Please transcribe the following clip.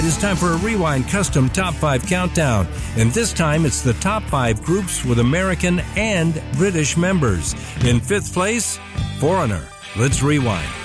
right, it's time for a Rewind Custom Top 5 Countdown. And this time, it's the top 5 groups with American and British members. In 5th place, Foreigner. Let's rewind.